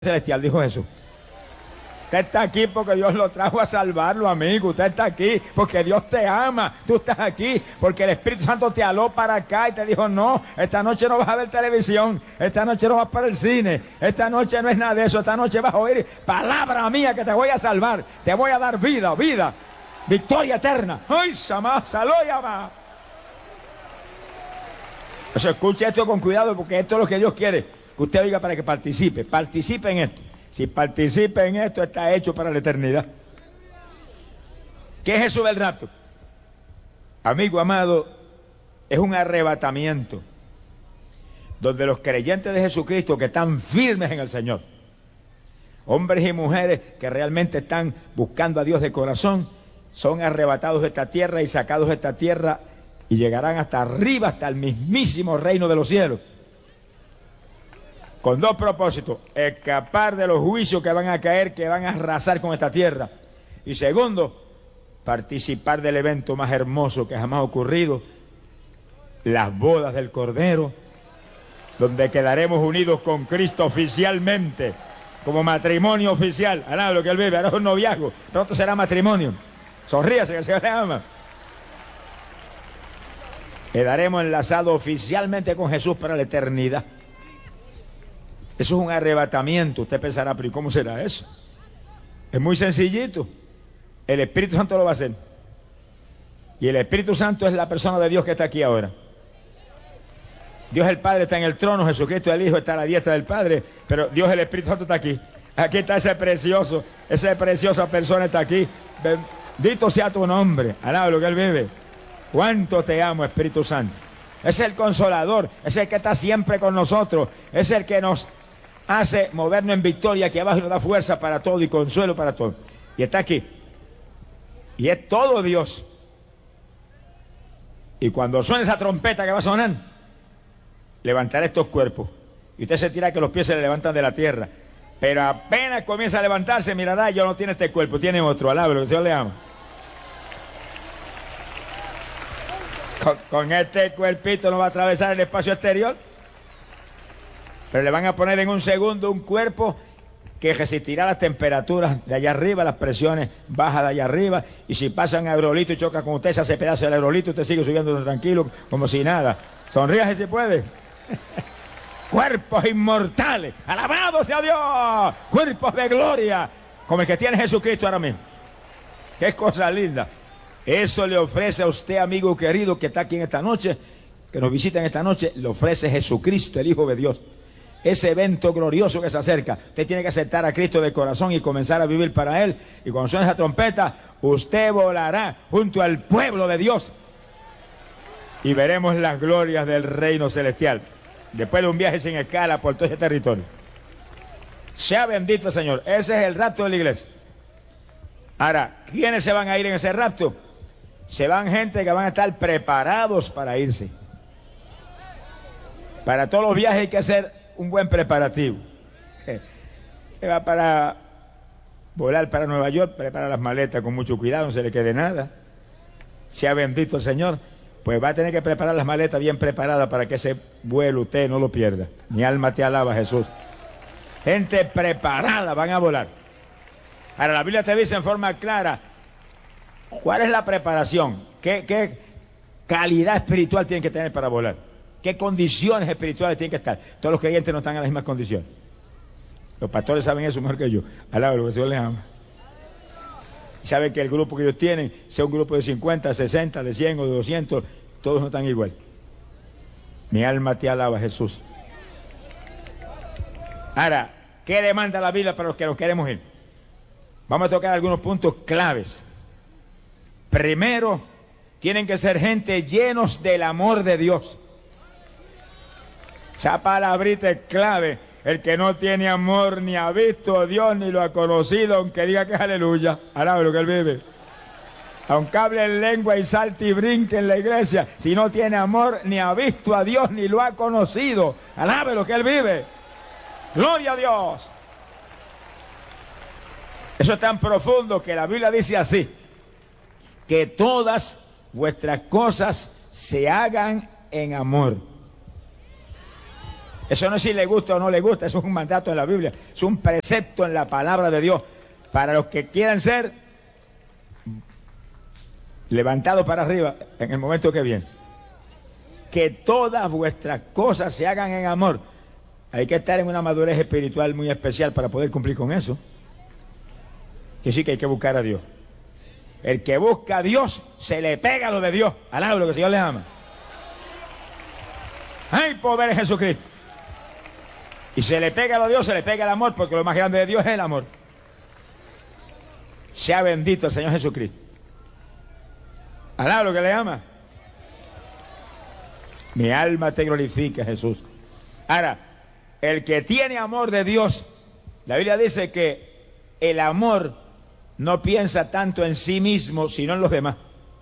celestial, dijo Jesús. Usted está aquí porque Dios lo trajo a salvarlo, amigo. Usted está aquí porque Dios te ama. Tú estás aquí porque el Espíritu Santo te aló para acá y te dijo, no, esta noche no vas a ver televisión, esta noche no vas para el cine, esta noche no es nada de eso, esta noche vas a oír palabra mía que te voy a salvar, te voy a dar vida, victoria eterna. ¡Ay, Samá, Saloyama! Eso, escuche esto con cuidado porque esto es lo que Dios quiere que usted oiga para que participe en esto. Si participa en esto, está hecho para la eternidad. ¿Qué es eso del rapto? Amigo amado, es un arrebatamiento donde los creyentes de Jesucristo que están firmes en el Señor, hombres y mujeres que realmente están buscando a Dios de corazón, son arrebatados de esta tierra y sacados de esta tierra y llegarán hasta arriba, hasta el mismísimo reino de los cielos. Con dos propósitos: escapar de los juicios que van a caer, que van a arrasar con esta tierra. Y segundo, participar del evento más hermoso que jamás ha ocurrido, las bodas del Cordero, donde quedaremos unidos con Cristo oficialmente, como matrimonio oficial. Ahora lo que él vive, ahora es un noviazgo, pronto será matrimonio. Sonríase que el Señor le ama. Quedaremos enlazados oficialmente con Jesús para la eternidad. Eso es un arrebatamiento. Usted pensará, pero ¿y cómo será eso? Es muy sencillito. El Espíritu Santo lo va a hacer. Y el Espíritu Santo es la persona de Dios que está aquí ahora. Dios el Padre está en el trono, Jesucristo el Hijo está a la diestra del Padre, pero Dios el Espíritu Santo está aquí. Aquí está esa preciosa persona está aquí. Bendito sea tu nombre. Alaba lo que Él vive. Cuánto te amo, Espíritu Santo. Es el Consolador, es el que está siempre con nosotros, es el que nos hace movernos en victoria aquí abajo y nos da fuerza para todo y consuelo para todo. Y está aquí. Y es todo Dios. Y cuando suene esa trompeta que va a sonar, levantará estos cuerpos. Y usted se tira que los pies se le levantan de la tierra. Pero apenas comienza a levantarse, mirará, ya no tiene este cuerpo, tiene otro. Alaba, lo que el Señor le ama. Con este cuerpito no va a atravesar el espacio exterior. Pero le van a poner en un segundo un cuerpo que resistirá las temperaturas de allá arriba, las presiones bajas de allá arriba. Y si pasan aerolito y choca con usted, se hace pedazo del aerolito, usted sigue subiendo tranquilo, como si nada. Sonríase si puede. Cuerpos inmortales, alabado sea Dios. Cuerpos de gloria, como el que tiene Jesucristo ahora mismo. Qué cosa linda. Eso le ofrece a usted, amigo querido, que está aquí en esta noche, que nos visita en esta noche, le ofrece Jesucristo, el Hijo de Dios. Ese evento glorioso que se acerca, usted tiene que aceptar a Cristo de corazón y comenzar a vivir para Él. Y cuando suene esa trompeta, usted volará junto al pueblo de Dios y veremos las glorias del reino celestial. Después de un viaje sin escala por todo ese territorio. Sea bendito el Señor. Ese es el rapto de la iglesia. Ahora, ¿quiénes se van a ir en ese rapto? Se van gente que van a estar preparados para irse. Para todos los viajes hay que hacer un buen preparativo. Se va para volar para Nueva York, prepara las maletas con mucho cuidado, no se le quede nada. Sea bendito el Señor. Pues va a tener que preparar las maletas bien preparadas para que ese vuelo usted no lo pierda. Mi alma te alaba, Jesús. Gente preparada van a volar. Ahora la Biblia te dice en forma clara cuál es la preparación, qué calidad espiritual tienen que tener para volar, qué condiciones espirituales tienen que estar. Todos los creyentes no están en las mismas condiciones. Los pastores saben eso mejor que yo. Alaba lo que el Señor les ama. Y saben que el grupo que ellos tienen, sea un grupo de 50, 60, de 100 o de 200, todos no están igual. Mi alma te alaba, Jesús. Ahora, ¿qué demanda la Biblia para los que nos queremos ir? Vamos a tocar algunos puntos claves. Primero, tienen que ser gente llenos del amor de Dios. Esa palabrita es clave. El que no tiene amor ni ha visto a Dios ni lo ha conocido, aunque diga que es aleluya. Alaba lo que Él vive. Aunque hable en lengua y salte y brinque en la iglesia, si no tiene amor ni ha visto a Dios ni lo ha conocido, alabe lo que Él vive. Gloria a Dios. Eso es tan profundo que la Biblia dice así: que todas vuestras cosas se hagan en amor. Eso no es si le gusta o no le gusta, eso es un mandato de la Biblia, es un precepto en la palabra de Dios para los que quieran ser levantados para arriba en el momento que viene. Que todas vuestras cosas se hagan en amor. Hay que estar en una madurez espiritual muy especial para poder cumplir con eso. Que sí que hay que buscar a Dios. El que busca a Dios se le pega lo de Dios. Alaba lo que el Señor le ama. ¡Ay, poder es Jesucristo! Y se le pega lo de Dios, se le pega el amor, porque lo más grande de Dios es el amor. Sea bendito el Señor Jesucristo. Alaba lo que le ama. Mi alma te glorifica, Jesús. Ahora, el que tiene amor de Dios, la Biblia dice que el amor no piensa tanto en sí mismo, sino en los demás.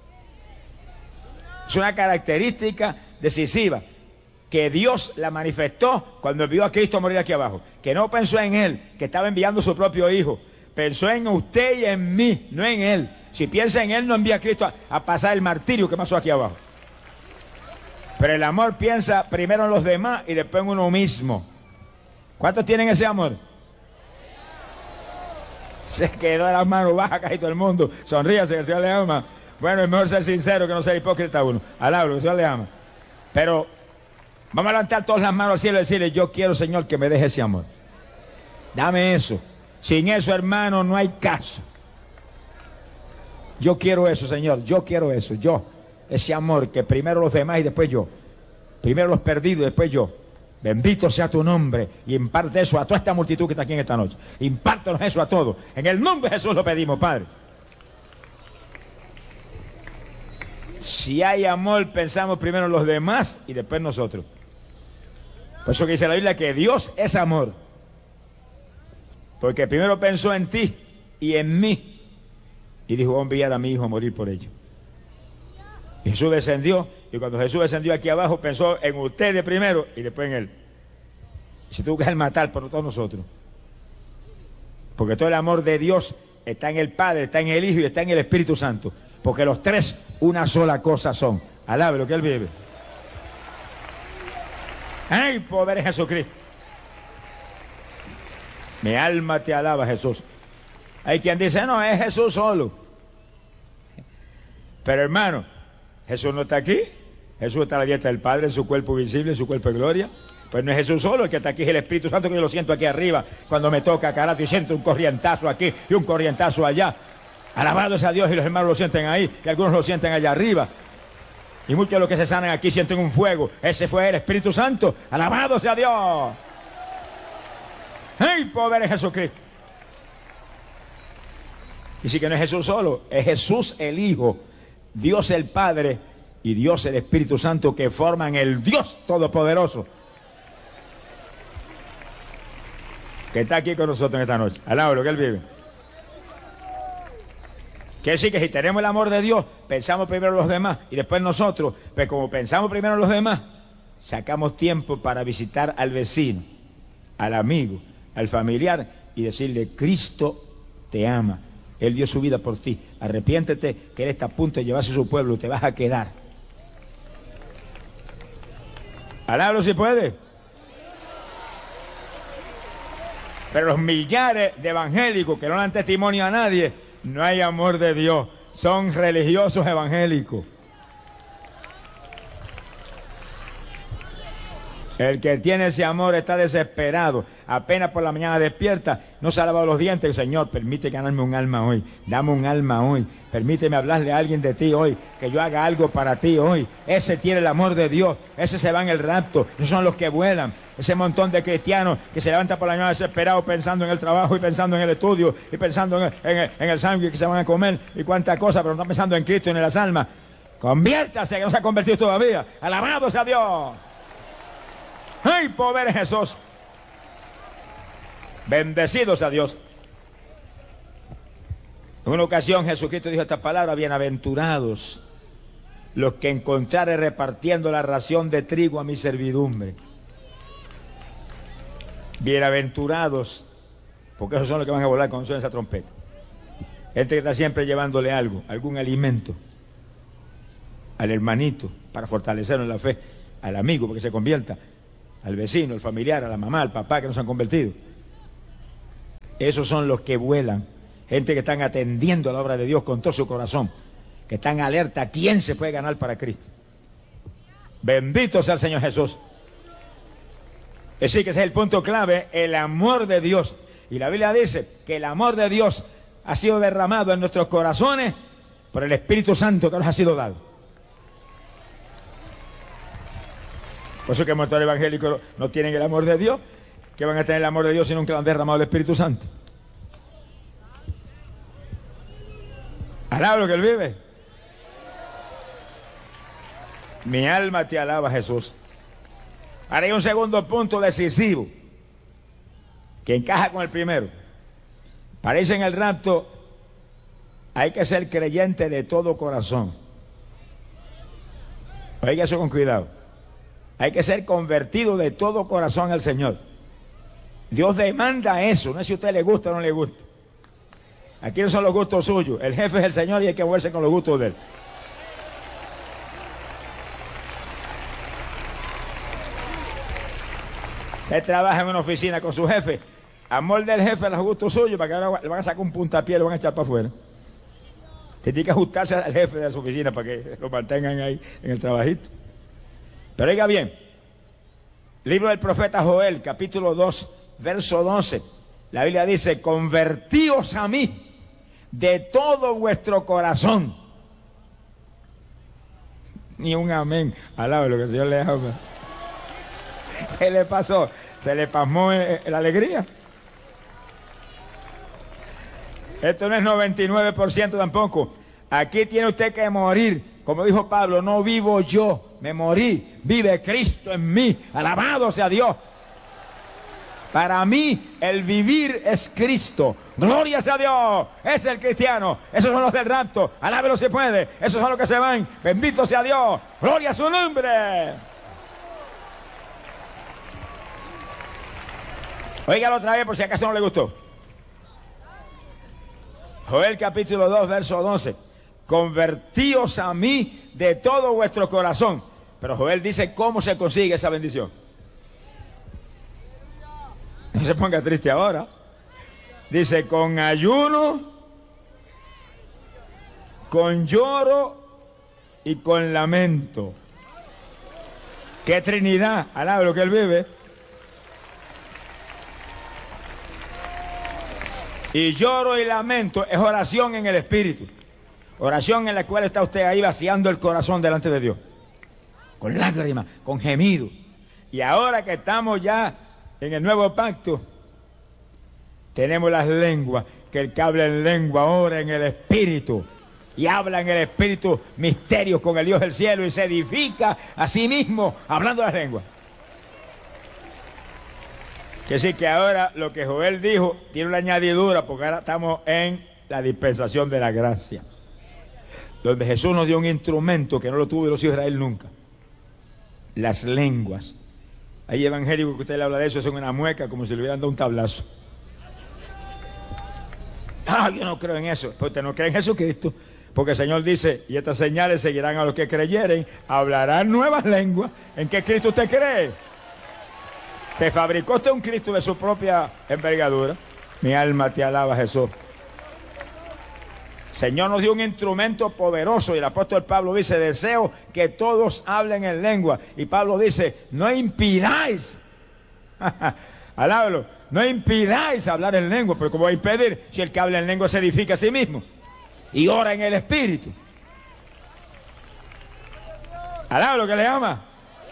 Es una característica decisiva que Dios la manifestó cuando vio a Cristo morir aquí abajo. Que no pensó en Él, que estaba enviando a su propio Hijo. Pensó en usted y en mí, no en Él. Si piensa en Él, no envía a Cristo a pasar el martirio que pasó aquí abajo. Pero el amor piensa primero en los demás y después en uno mismo. ¿Cuántos tienen ese amor? Se quedó de las manos bajas casi todo el mundo. Sonríase, que el Señor le ama. Bueno, es mejor ser sincero que no ser hipócrita uno. Alablo, que el Señor le ama. Pero vamos a levantar todas las manos al cielo y decirle: yo quiero, Señor, que me deje ese amor. Dame eso. Sin eso, hermano, no hay caso. Yo quiero eso, Señor. Yo quiero eso. Ese amor, que primero los demás y después yo. Primero los perdidos y después yo. Bendito sea tu nombre. Y imparte eso a toda esta multitud que está aquí en esta noche. Impártenos eso a todos. En el nombre de Jesús lo pedimos, Padre. Si hay amor, pensamos primero en los demás y después nosotros. Por eso que dice la Biblia que Dios es amor. Porque primero pensó en ti y en mí. Y dijo: voy a enviar a mi hijo a morir por ellos. Y Jesús descendió, y cuando Jesús descendió aquí abajo, pensó en ustedes primero y después en Él. Y se tuvo que matar por todos nosotros. Porque todo el amor de Dios está en el Padre, está en el Hijo y está en el Espíritu Santo. Porque los tres una sola cosa son. Alabe lo que Él vive. ¡Ay, poder es Jesucristo! Mi alma te alaba, Jesús. Hay quien dice: no, es Jesús solo. Pero hermano, Jesús no está aquí. Jesús está a la diestra del Padre, en su cuerpo visible, en su cuerpo de gloria. Pues no es Jesús solo, el que está aquí es el Espíritu Santo, que yo lo siento aquí arriba cuando me toca carato y siento un corrientazo aquí y un corrientazo allá. Alabado sea Dios, y los hermanos lo sienten ahí y algunos lo sienten allá arriba. Y muchos de los que se sanan aquí sienten un fuego. Ese fue el Espíritu Santo. Alabado sea Dios. ¡Ay, poder es Jesucristo! Y sí que no es Jesús solo, es Jesús el Hijo, Dios el Padre y Dios el Espíritu Santo, que forman el Dios Todopoderoso, que está aquí con nosotros en esta noche. Alaba lo que Él vive. Quiere decir que si tenemos el amor de Dios, pensamos primero en los demás y después nosotros. Pero como pensamos primero en los demás, sacamos tiempo para visitar al vecino, al amigo, al familiar y decirle: Cristo te ama. Él dio su vida por ti. Arrepiéntete, que Él está a punto de llevarse a su pueblo. Te vas a quedar. Alábalo si puede. Pero los millares de evangélicos que no dan testimonio a nadie, no hay amor de Dios. Son religiosos evangélicos. El que tiene ese amor está desesperado. Apenas por la mañana despierta, no se ha lavado los dientes. Señor, permite ganarme un alma hoy. Dame un alma hoy. Permíteme hablarle a alguien de ti hoy. Que yo haga algo para ti hoy. Ese tiene el amor de Dios. Ese se va en el rapto. Esos son los que vuelan. Ese montón de cristianos que se levantan por la mañana desesperados pensando en el trabajo y pensando en el estudio y pensando en el sándwich que se van a comer y cuántas cosas, pero no están pensando en Cristo y en las almas. Conviértase, que no se ha convertido todavía. Alabado sea Dios. ¡Ay, poder es Jesús! Bendecidos a Dios. En una ocasión Jesucristo dijo esta palabra: bienaventurados los que encontrare repartiendo la ración de trigo a mi servidumbre. Bienaventurados, porque esos son los que van a volar cuando suene esa trompeta. Gente que está siempre llevándole algo, algún alimento al hermanito para fortalecerlo en la fe, al amigo para que se convierta. al vecino, al familiar, a la mamá, al papá que no se han convertido. Esos son los que vuelan, gente que están atendiendo a la obra de Dios con todo su corazón, que están alerta a quién se puede ganar para Cristo. Bendito sea el Señor Jesús. Es decir, que ese es el punto clave, el amor de Dios. Y la Biblia dice que el amor de Dios ha sido derramado en nuestros corazones por el Espíritu Santo que nos ha sido dado. Por eso que muchos evangélicos no tienen el amor de Dios. ¿Qué van a tener el amor de Dios si nunca lo han derramado el Espíritu Santo? Alaba lo que Él vive. Mi alma te alaba, Jesús. Ahora hay un segundo punto decisivo que encaja con el primero. Parece en el rapto hay que ser creyente de todo corazón. Oiga eso con cuidado. Hay que ser convertido de todo corazón al Señor. Dios demanda eso, no es si a usted le gusta o no le gusta. Aquí no son los gustos suyos. El jefe es el Señor y hay que moverse con los gustos de Él. Él trabaja en una oficina con su jefe. Amor del jefe a los gustos suyos, para que ahora le van a sacar un puntapié y lo van a echar para afuera. Tiene que ajustarse al jefe de su oficina para que lo mantengan ahí en el trabajito. Pero oiga bien, libro del profeta Joel, capítulo 2, verso 12. La Biblia dice, convertíos a mí de todo vuestro corazón. Ni un amén. Alaba lo que el Señor le ama. ¿Qué le pasó? ¿Se le pasmó la alegría? Esto no es 99% tampoco. Aquí tiene usted que morir. Como dijo Pablo, no vivo yo, me morí. Vive Cristo en mí. Alabado sea Dios. Para mí, el vivir es Cristo. Gloria sea Dios. Es el cristiano. Esos son los del rapto. Alábelo si puede. Esos son los que se van. Bendito sea Dios. Gloria a su nombre. Óigalo otra vez por si acaso no le gustó. Joel capítulo 2, verso 12. Convertíos a mí de todo vuestro corazón. Pero Joel dice cómo se consigue esa bendición. No se ponga triste ahora. Dice con ayuno, con lloro y con lamento. ¡Qué Trinidad! Alaba lo que Él vive. Y lloro y lamento es oración en el Espíritu. Oración en la cual está usted ahí vaciando el corazón delante de Dios. Con lágrimas, con gemidos. Y ahora que estamos ya en el nuevo pacto, tenemos las lenguas, que el que habla en lengua ora en el Espíritu. Y habla en el Espíritu misterios con el Dios del cielo y se edifica a sí mismo hablando las lenguas. Que sí, que ahora lo que Joel dijo tiene una añadidura, porque ahora estamos en la dispensación de la gracia, donde Jesús nos dio un instrumento que no lo tuvo los hijos de Israel nunca: las lenguas. Hay evangélicos que usted le habla de eso, son una mueca, como si le hubieran dado un tablazo. Ah, yo no creo en eso. Pues usted no cree en Jesucristo, porque el Señor dice, y estas señales seguirán a los que creyeren, hablarán nuevas lenguas. ¿En qué Cristo usted cree? Se fabricó usted un Cristo de su propia envergadura. Mi alma te alaba, Jesús. El Señor nos dio un instrumento poderoso y el apóstol Pablo dice, deseo que todos hablen en lengua. Y Pablo dice, no impidáis. Alábalo, no impidáis hablar en lengua, pero ¿cómo va a impedir si el que habla en lengua se edifica a sí mismo y ora en el Espíritu? Alábalo que le ama.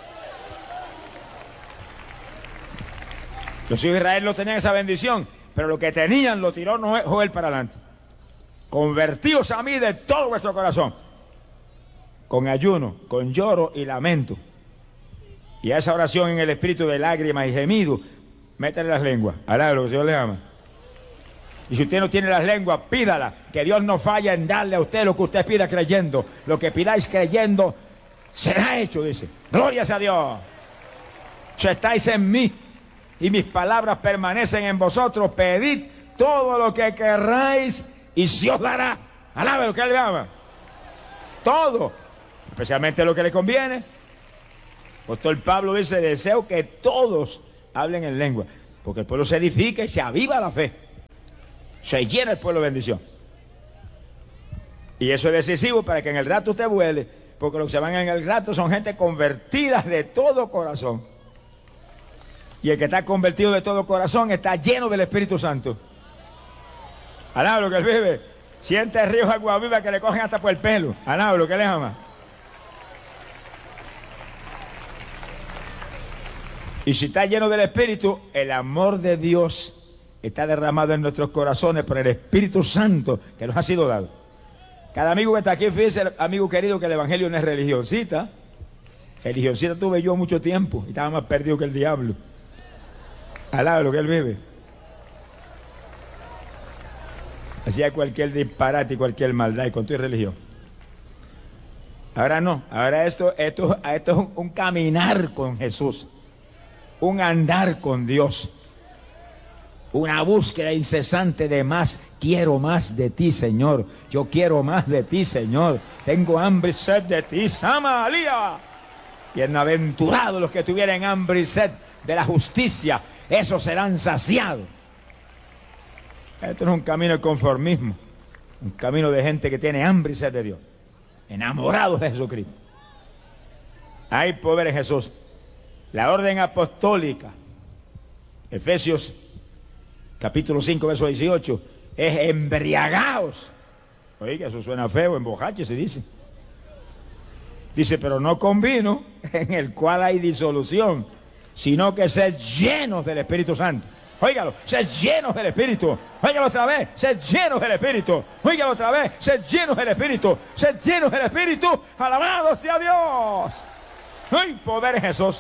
Los hijos de Israel no tenían esa bendición, pero lo que tenían lo tiró Joel para adelante. Convertíos a mí de todo vuestro corazón, con ayuno, con lloro y lamento. Y a esa oración en el espíritu de lágrimas y gemidos, métale las lenguas. Alá, lo que el Señor le ama. Y si usted no tiene las lenguas, pídala, que Dios no falla en darle a usted lo que usted pida creyendo. Lo que pidáis creyendo será hecho, dice. Gloria a Dios. Si estáis en mí y mis palabras permanecen en vosotros, pedid todo lo que querráis y se os dará. Alabe lo que Él le ama. Todo, especialmente lo que le conviene. Apóstol Pablo dice, deseo que todos hablen en lengua, porque el pueblo se edifica y se aviva la fe. Se llena el pueblo de bendición. Y eso es decisivo para que en el rato usted vuele, porque los que se van en el rato son gente convertida de todo corazón. Y el que está convertido de todo corazón está lleno del Espíritu Santo. Alaba lo que él vive. Siente ríos de agua viva que le cogen hasta por el pelo. Alaba lo que él ama. Y si está lleno del Espíritu, el amor de Dios está derramado en nuestros corazones por el Espíritu Santo que nos ha sido dado. Cada amigo que está aquí, fíjese, amigo querido, que el Evangelio no es religioncita. Religioncita tuve yo mucho tiempo y estaba más perdido que el diablo. Alaba lo que él vive. Hacía cualquier disparate y cualquier maldad y con tu religión. Ahora no, ahora esto es un caminar con Jesús, un andar con Dios, una búsqueda incesante de más. Quiero más de ti, Señor. Yo quiero más de ti, Señor. Tengo hambre y sed de ti, Samalia. Bienaventurados los que tuvieran hambre y sed de la justicia, esos serán saciados. Esto no es un camino de conformismo, un camino de gente que tiene hambre y sed de Dios, enamorados de Jesucristo. Hay poder en Jesús. La orden apostólica, Efesios capítulo 5, verso 18, es embriagaos. Oiga, eso suena feo, emborrache se dice. Dice, pero no con vino, en el cual hay disolución, sino que sed llenos del Espíritu Santo. Óigalo, sed llenos del Espíritu. Óigalo otra vez, sed llenos del Espíritu. Óigalo otra vez, sed llenos del Espíritu. Sed llenos del Espíritu. Alabado sea Dios. Hay poder en Jesús.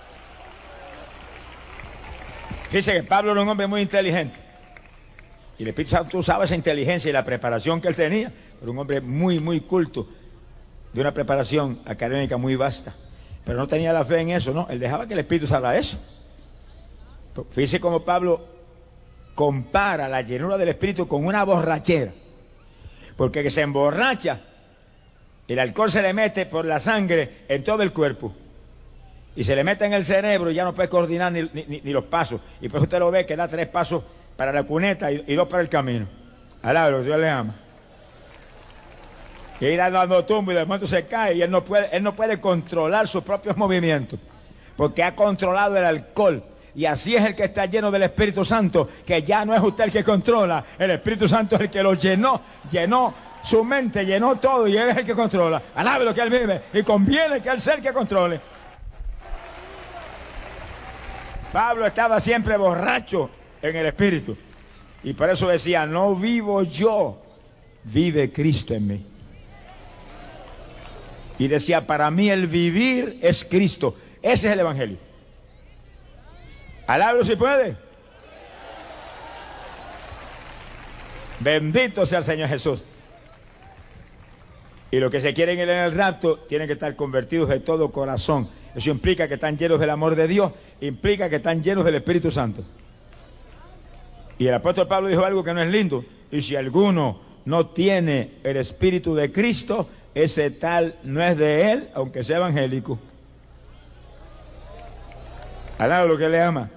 Dice que Pablo era un hombre muy inteligente. Y el Espíritu Santo usaba esa inteligencia y la preparación que él tenía. Era un hombre muy, muy culto, de una preparación académica muy vasta. Pero no tenía la fe en eso, ¿no? Él dejaba que el Espíritu usara eso. Fíjese cómo Pablo compara la llenura del Espíritu con una borrachera. Porque que se emborracha, el alcohol se le mete por la sangre en todo el cuerpo. Y se le mete en el cerebro y ya no puede coordinar ni los pasos. Y pues usted lo ve que da 3 pasos para la cuneta y 2 para el camino. Alabro, Dios le ama. Y ahí dando tumbo y de momento se cae y él no puede controlar sus propios movimientos. Porque ha controlado el alcohol. Y así es el que está lleno del Espíritu Santo, que ya no es usted el que controla, el Espíritu Santo es el que lo llenó su mente, llenó todo y él es el que controla. Alabe lo que él vive y conviene que él sea el que controle. Pablo estaba siempre borracho en el Espíritu y por eso decía, no vivo yo, vive Cristo en mí. Y decía, para mí el vivir es Cristo. Ese es el Evangelio. Alábalo si puede. Bendito sea el Señor Jesús. Y los que se quieren ir en el rapto tienen que estar convertidos de todo corazón. Eso implica que están llenos del amor de Dios, implica que están llenos del Espíritu Santo. Y el apóstol Pablo dijo algo que no es lindo. Y si alguno no tiene el Espíritu de Cristo, ese tal no es de él, aunque sea evangélico. Alaba lo que le ama.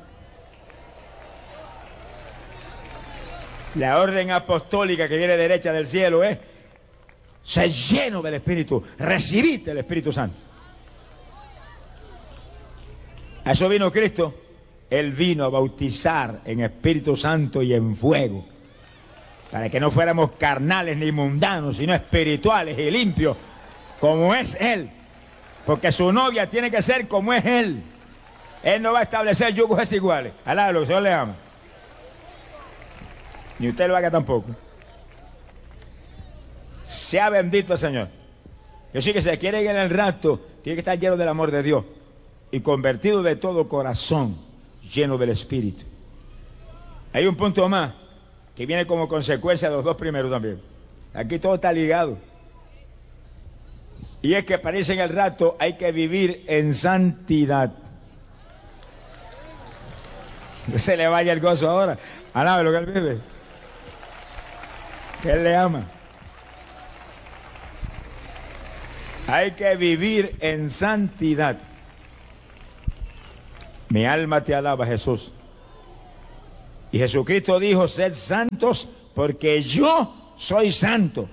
La orden apostólica que viene derecha del cielo es: sé lleno del Espíritu, recibiste el Espíritu Santo. A eso vino Cristo. Él vino a bautizar en Espíritu Santo y en fuego, para que no fuéramos carnales ni mundanos, sino espirituales y limpios, como es Él. Porque su novia tiene que ser como es Él. Él no va a establecer yugos desiguales. Alá, lo que el Señor le ama. Ni usted lo haga tampoco. Sea bendito el Señor. Yo sí que se quiere ir en el rapto, tiene que estar lleno del amor de Dios y convertido de todo corazón, lleno del Espíritu. Hay un punto más que viene como consecuencia de los 2 primeros también. Aquí todo está ligado. Y es que parece en el rapto hay que vivir en santidad. No se le vaya el gozo ahora. Alabe lo que él vive. Que él le ama. Hay que vivir en santidad. Mi alma te alaba, Jesús. Y Jesucristo dijo, sed santos porque yo soy santo.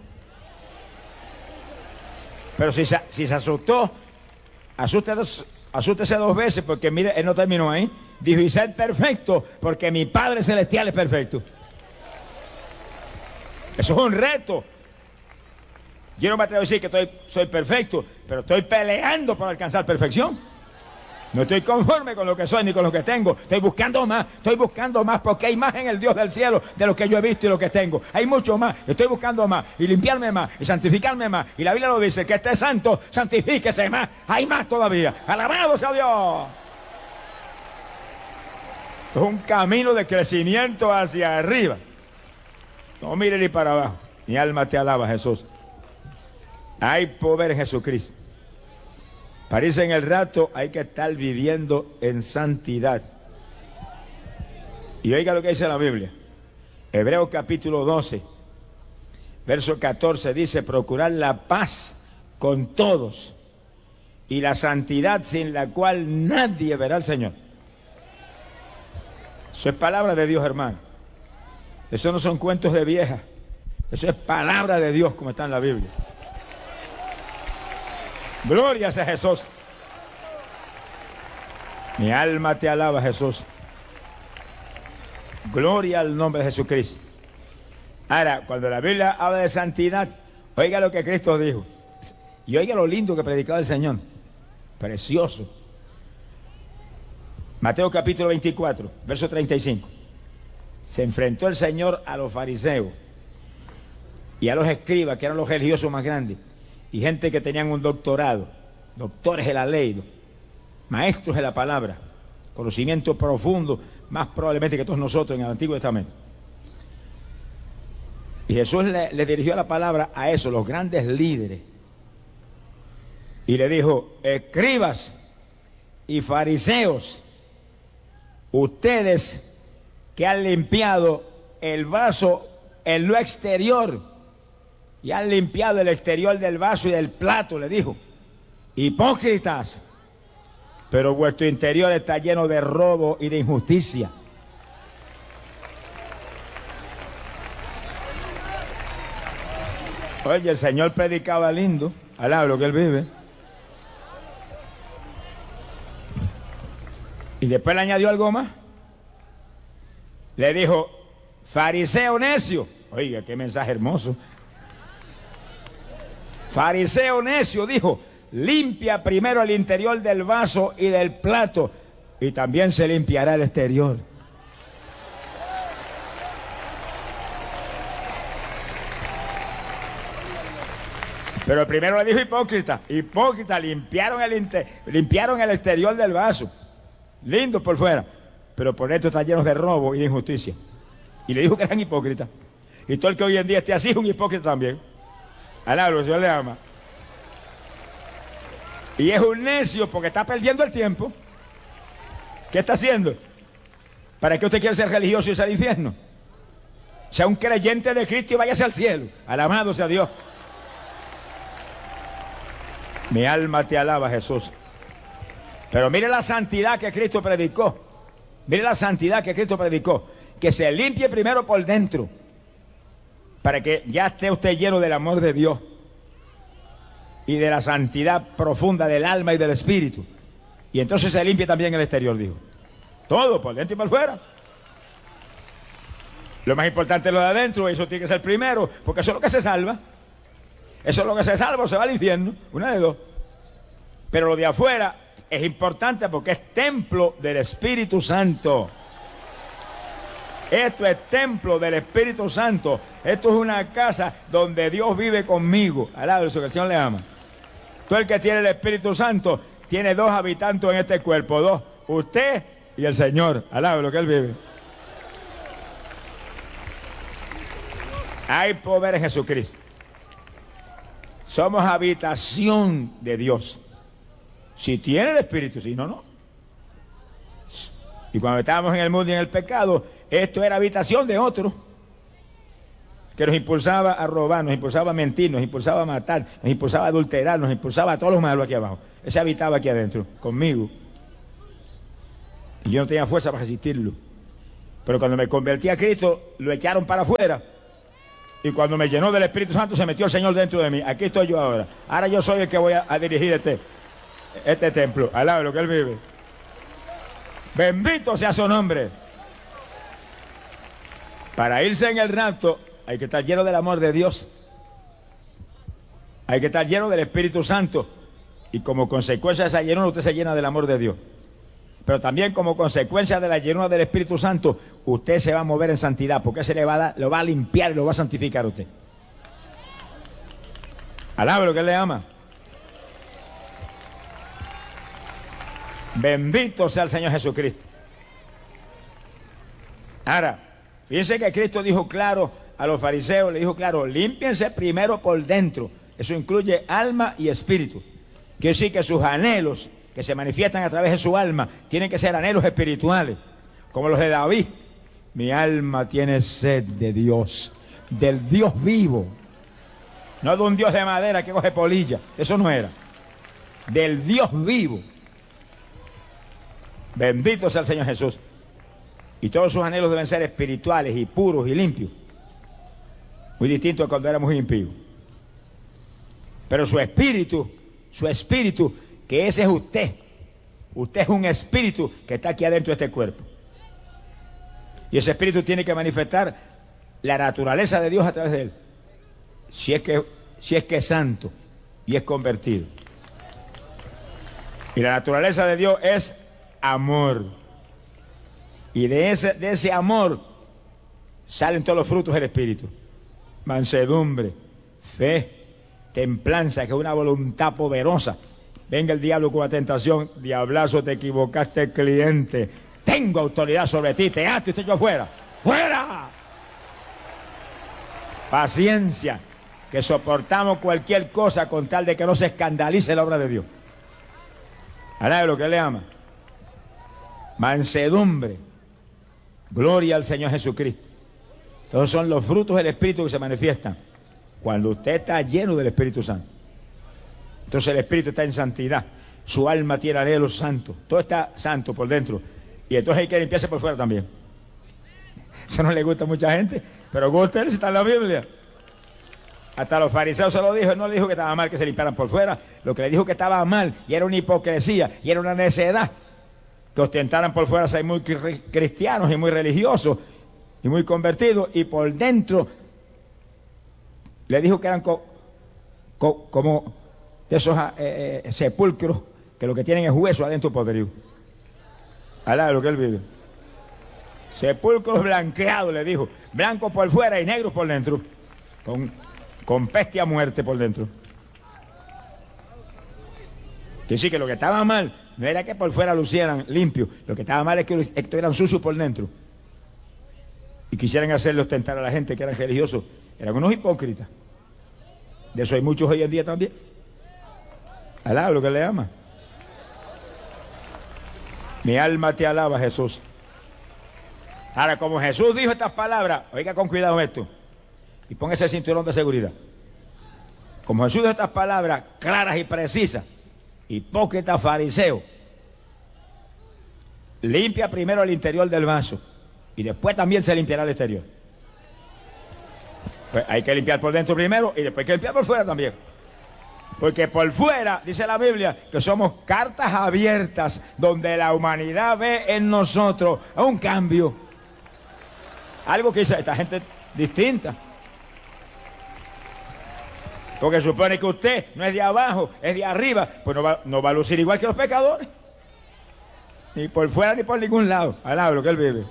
Pero si se asustó, asústese 2 veces, porque mire, él no terminó ahí. Dijo, y sed perfecto porque mi Padre Celestial es perfecto. Eso es un reto. Yo no me atrevo a decir que soy perfecto, pero estoy peleando para alcanzar perfección. No estoy conforme con lo que soy ni con lo que tengo. Estoy buscando más porque hay más en el Dios del cielo de lo que yo he visto y lo que tengo. Hay mucho más. Estoy buscando más y limpiarme más y santificarme más. Y la Biblia lo dice, que esté santo, santifíquese más. Hay más todavía. ¡Alabado sea Dios! Es un camino de crecimiento hacia arriba. No mire ni para abajo. Mi alma te alaba, Jesús. Hay poder en Jesucristo. Parece en el rato hay que estar viviendo en santidad. Y oiga lo que dice la Biblia. Hebreos capítulo 12, verso 14 dice, procurar la paz con todos y la santidad sin la cual nadie verá al Señor. Eso es palabra de Dios, hermano. Eso no son cuentos de vieja. Eso es palabra de Dios como está en la Biblia. Gloria sea Jesús. Mi alma te alaba, Jesús. Gloria al nombre de Jesucristo. Ahora, cuando la Biblia habla de santidad, oiga lo que Cristo dijo. Y oiga lo lindo que predicaba el Señor. Precioso. Mateo capítulo 24, verso 35. Se enfrentó el Señor a los fariseos y a los escribas, que eran los religiosos más grandes, y gente que tenían un doctorado, doctores de la ley, maestros de la palabra, conocimiento profundo, más probablemente que todos nosotros en el Antiguo Testamento. Y Jesús le dirigió la palabra a esos, los grandes líderes, y le dijo, escribas y fariseos, ustedes que han limpiado el vaso en lo exterior, y han limpiado el exterior del vaso y del plato, le dijo, hipócritas, pero vuestro interior está lleno de robo y de injusticia. Oye, el Señor predicaba lindo, alaba lo que Él vive. Y después le añadió algo más. Le dijo, fariseo necio. Oiga, qué mensaje hermoso. Fariseo necio, dijo, limpia primero el interior del vaso y del plato, y también se limpiará el exterior. Pero primero le dijo hipócrita. Hipócrita, limpiaron el exterior del vaso. Lindo por fuera, pero por dentro está lleno de robo y de injusticia. Y le dijo que eran hipócritas. Y todo el que hoy en día esté así es un hipócrita también. Alablo, el Señor le ama. Y es un necio porque está perdiendo el tiempo. ¿Qué está haciendo? ¿Para qué usted quiere ser religioso y irse al infierno? Sea un creyente de Cristo y váyase al cielo. Alabado sea Dios. Mi alma te alaba, Jesús. Pero mire la santidad que Cristo predicó. Mire la santidad que Cristo predicó. Que se limpie primero por dentro, para que ya esté usted lleno del amor de Dios y de la santidad profunda del alma y del espíritu. Y entonces se limpie también el exterior, dijo. Todo, por dentro y por fuera. Lo más importante es lo de adentro, eso tiene que ser primero, porque eso es lo que se salva. Eso es lo que se salva o se va al infierno, una de dos. Pero lo de afuera es importante porque es templo del Espíritu Santo. Esto es templo del Espíritu Santo. Esto es una casa donde Dios vive conmigo. Alaba eso, que el Señor le ama. Todo el que tiene el Espíritu Santo tiene 2 habitantes en este cuerpo. 2, usted y el Señor. Alaba lo que Él vive. Hay poder en Jesucristo. Somos habitación de Dios. Si tiene el Espíritu, si no, no. Y cuando estábamos en el mundo y en el pecado, esto era habitación de otro, que nos impulsaba a robar, nos impulsaba a mentir, nos impulsaba a matar, nos impulsaba a adulterar, nos impulsaba a todos los malos aquí abajo. Ese habitaba aquí adentro, conmigo. Y yo no tenía fuerza para resistirlo. Pero cuando me convertí a Cristo, lo echaron para afuera. Y cuando me llenó del Espíritu Santo, se metió el Señor dentro de mí. Aquí estoy yo ahora. Ahora yo soy el que voy a dirigir este templo. Al lado de lo que Él vive. Bendito sea su nombre. Para irse en el rapto, hay que estar lleno del amor de Dios. Hay que estar lleno del Espíritu Santo. Y como consecuencia de esa llenura, usted se llena del amor de Dios. Pero también como consecuencia de la llenura del Espíritu Santo, usted se va a mover en santidad, porque se le va a dar, lo va a limpiar y lo va a santificar a usted. Alabe lo que Él le ama. Bendito sea el Señor Jesucristo. Ahora, fíjense que Cristo dijo claro a los fariseos, le dijo claro, límpiense primero por dentro. Eso incluye alma y espíritu. Quiere decir que sus anhelos que se manifiestan a través de su alma tienen que ser anhelos espirituales, como los de David. Mi alma tiene sed de Dios, del Dios vivo. No de un Dios de madera que coge polilla, eso no era. Del Dios vivo. Bendito sea el Señor Jesús. Y todos sus anhelos deben ser espirituales y puros y limpios. Muy distinto a cuando éramos impíos. Pero su espíritu, que ese es usted. Usted es un espíritu que está aquí adentro de este cuerpo. Y ese espíritu tiene que manifestar la naturaleza de Dios a través de él. Si es que es santo y es convertido. Y la naturaleza de Dios es amor. Y de ese amor salen todos los frutos del espíritu. Mansedumbre, fe, templanza, que es una voluntad poderosa. Venga el diablo con la tentación, diablazo, te equivocaste, cliente. Tengo autoridad sobre ti, te ato y estoy yo afuera. ¡Fuera! Paciencia, que soportamos cualquier cosa con tal de que no se escandalice la obra de Dios. Alabe lo que le ama. Mansedumbre. Gloria al Señor Jesucristo. Todos son los frutos del Espíritu que se manifiestan cuando usted está lleno del Espíritu Santo. Entonces el Espíritu está en santidad. Su alma tiene anhelos santos. Todo está santo por dentro. Y entonces hay que limpiarse por fuera también. Eso no le gusta a mucha gente, pero gusta él si está en la Biblia. Hasta los fariseos se lo dijo. Él no le dijo que estaba mal que se limpiaran por fuera. Lo que le dijo que estaba mal y era una hipocresía y era una necedad. Que ostentaran por fuera ser muy cristianos y muy religiosos y muy convertidos. Y por dentro le dijo que eran como de esos sepulcros que lo que tienen es hueso adentro podrido. Alá, lo que él vive. Sepulcros blanqueados, le dijo. Blancos por fuera y negros por dentro. Con peste a muerte por dentro. Quiere decir que lo que estaba mal no era que por fuera lucieran limpios. Lo que estaba mal es que estuvieran sucios por dentro. Y quisieran hacerle ostentar a la gente que eran religiosos. Eran unos hipócritas. De eso hay muchos hoy en día también. Alá, lo que le ama. Mi alma te alaba, Jesús. Ahora, como Jesús dijo estas palabras, oiga con cuidado esto, y póngase el cinturón de seguridad. Como Jesús dijo estas palabras claras y precisas, hipócrita fariseo, limpia primero el interior del vaso, y después también se limpiará el exterior. Pues hay que limpiar por dentro primero, y después hay que limpiar por fuera también. Porque por fuera, dice la Biblia, que somos cartas abiertas donde la humanidad ve en nosotros un cambio. Algo que dice esta gente distinta. Porque supone que usted no es de abajo, es de arriba, pues no va a lucir igual que los pecadores. Ni por fuera ni por ningún lado. Alaba lo que él vive.